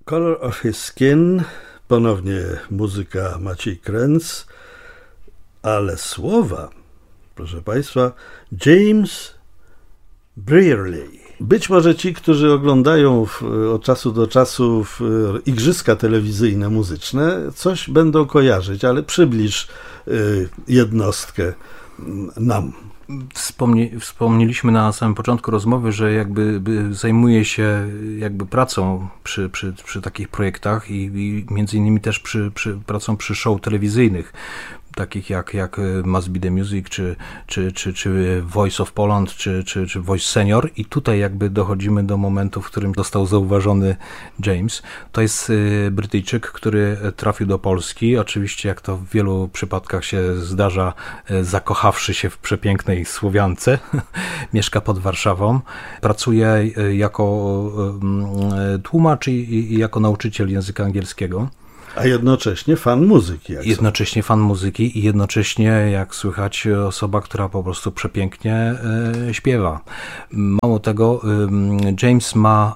Color of His Skin, ponownie muzyka Maciej Kręc, ale słowa, proszę Państwa, James Brierley. Być może ci, którzy oglądają od czasu do czasu igrzyska telewizyjne muzyczne, coś będą kojarzyć, ale przybliż jednostkę nam. Wspomnieliśmy na samym początku rozmowy, że jakby zajmuje się jakby pracą przy takich projektach i między innymi też pracą przy show telewizyjnych, takich jak Must Be The Music, czy Voice of Poland, czy Voice Senior, i tutaj jakby dochodzimy do momentu, w którym został zauważony James. To jest Brytyjczyk, który trafił do Polski, oczywiście jak to w wielu przypadkach się zdarza, zakochawszy się w przepięknej Słowiance, mieszka pod Warszawą, pracuje jako tłumacz i jako nauczyciel języka angielskiego. A jednocześnie fan muzyki. Jednocześnie fan muzyki i jednocześnie, jak słychać, osoba, która po prostu przepięknie śpiewa. Mało tego, James ma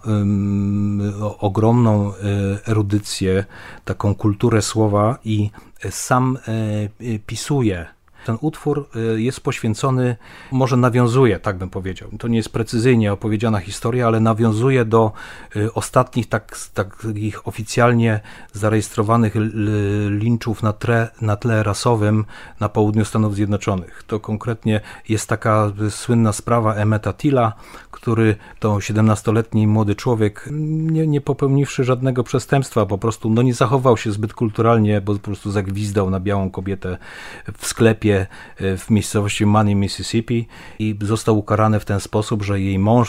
ogromną erudycję, taką kulturę słowa i sam pisuje. Ten utwór jest poświęcony, może nawiązuje, tak bym powiedział, to nie jest precyzyjnie opowiedziana historia, ale nawiązuje do ostatnich takich oficjalnie zarejestrowanych linczów na tle rasowym na południu Stanów Zjednoczonych. To konkretnie jest taka słynna sprawa Emmeta Tilla, który to 17-letni młody człowiek, nie popełniwszy żadnego przestępstwa, po prostu nie zachował się zbyt kulturalnie, bo po prostu zagwizdał na białą kobietę w sklepie w miejscowości Money, Mississippi, i został ukarany w ten sposób, że jej mąż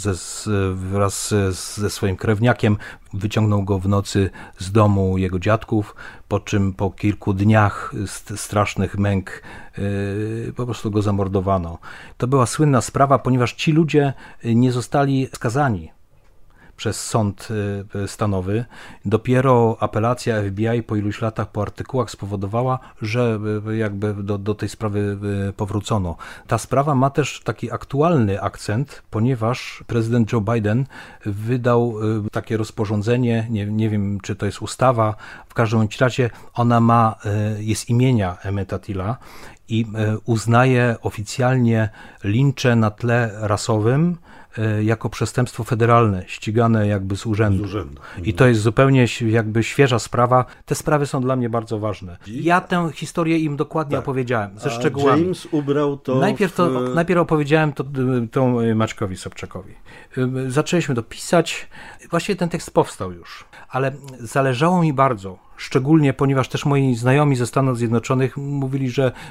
wraz ze swoim krewniakiem wyciągnął go w nocy z domu jego dziadków, po czym po kilku dniach strasznych męk po prostu go zamordowano. To była słynna sprawa, ponieważ ci ludzie nie zostali skazani przez sąd stanowy. Dopiero apelacja FBI po iluś latach, po artykułach spowodowała, że jakby do tej sprawy powrócono. Ta sprawa ma też taki aktualny akcent, ponieważ prezydent Joe Biden wydał takie rozporządzenie, nie wiem, czy to jest ustawa, w każdym razie ona jest imienia Emmeta Tilla i uznaje oficjalnie lincze na tle rasowym jako przestępstwo federalne, ścigane jakby z urzędu. I to jest zupełnie jakby świeża sprawa. Te sprawy są dla mnie bardzo ważne. Ja tę historię im dokładnie opowiedziałem, ze szczegółami. James ubrał to Najpierw opowiedziałem to Maćkowi Sobczakowi. Zaczęliśmy to pisać. Właściwie ten tekst powstał już, ale zależało mi bardzo, szczególnie ponieważ też moi znajomi ze Stanów Zjednoczonych mówili,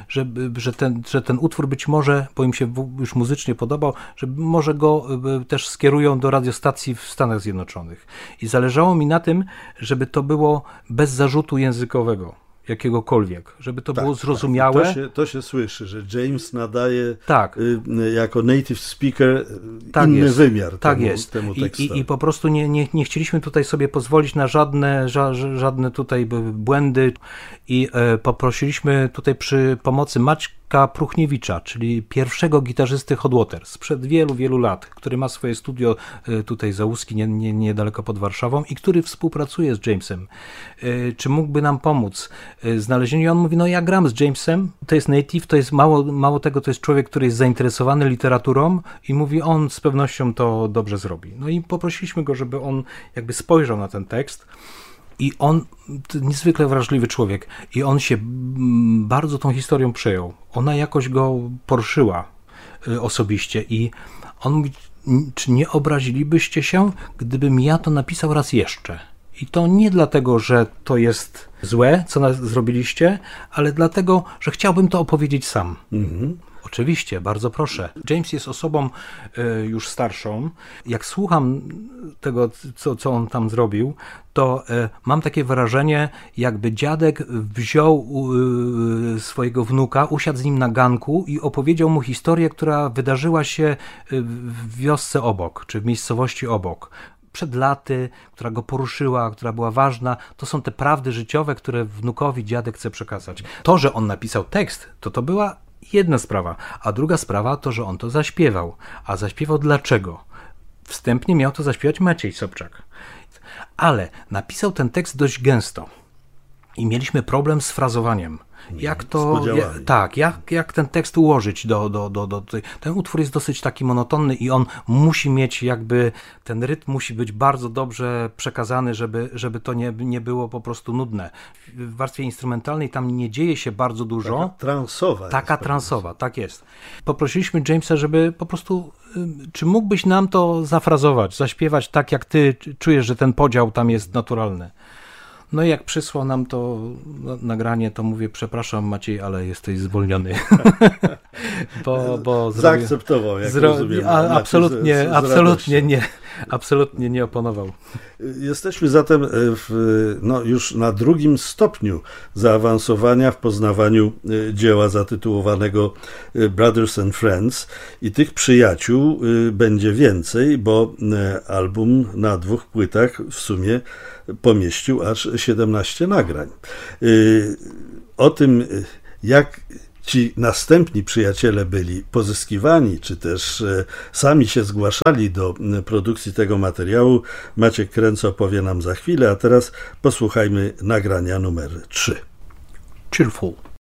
że ten utwór być może, bo im się już muzycznie podobał, że może go też skierują do radiostacji w Stanach Zjednoczonych. I zależało mi na tym, żeby to było bez zarzutu językowego, jakiegokolwiek, żeby to było zrozumiałe. To się słyszy, że James nadaje jako native speaker inny wymiar temu tekstowi. I po prostu nie chcieliśmy tutaj sobie pozwolić na żadne tutaj błędy i poprosiliśmy tutaj przy pomocy Maćka Pruchniewicza, czyli pierwszego gitarzysty Hot Waters sprzed wielu, wielu lat, który ma swoje studio tutaj za Łuski, niedaleko pod Warszawą, i który współpracuje z Jamesem. Czy mógłby nam pomóc w znalezieniu? I on mówi, ja gram z Jamesem, to jest native, to jest mało tego, to jest człowiek, który jest zainteresowany literaturą, i mówi, on z pewnością to dobrze zrobi. No i poprosiliśmy go, żeby on jakby spojrzał na ten tekst. I on, to niezwykle wrażliwy człowiek, i on się bardzo tą historią przejął. Ona jakoś go poruszyła osobiście i on mówi, czy nie obrazilibyście się, gdybym ja to napisał raz jeszcze? I to nie dlatego, że to jest złe, co zrobiliście, ale dlatego, że chciałbym to opowiedzieć sam. Oczywiście, bardzo proszę. James jest osobą już starszą. Jak słucham tego, co on tam zrobił, to mam takie wrażenie, jakby dziadek wziął swojego wnuka, usiadł z nim na ganku i opowiedział mu historię, która wydarzyła się w wiosce obok, czy w miejscowości obok. Przed laty, która go poruszyła, która była ważna. To są te prawdy życiowe, które wnukowi dziadek chce przekazać. To, że on napisał tekst, to była jedna sprawa, a druga sprawa to, że on to zaśpiewał. A zaśpiewał dlaczego? Wstępnie miał to zaśpiewać Maciej Sobczak. Ale napisał ten tekst dość gęsto i mieliśmy problem z frazowaniem. Jak ten tekst ułożyć ten utwór jest dosyć taki monotonny i on musi mieć jakby, ten rytm musi być bardzo dobrze przekazany, żeby to nie było po prostu nudne. W warstwie instrumentalnej tam nie dzieje się bardzo dużo. Taka transowa, tak jest. Poprosiliśmy Jamesa, żeby po prostu, czy mógłbyś nam to zafrazować, zaśpiewać tak, jak ty czujesz, że ten podział tam jest naturalny. No i jak przysłał nam to nagranie, to mówię, przepraszam Maciej, ale jesteś zwolniony. bo zaakceptował, jak rozumiem. Absolutnie nie oponował. Jesteśmy zatem już na drugim stopniu zaawansowania w poznawaniu dzieła zatytułowanego Brothers and Friends i tych przyjaciół będzie więcej, bo album na 2 płytach w sumie pomieścił aż 17 nagrań. O tym, jak ci następni przyjaciele byli pozyskiwani, czy też sami się zgłaszali do produkcji tego materiału, Maciek Kręc opowie nam za chwilę, a teraz posłuchajmy nagrania numer 3. Cheerful.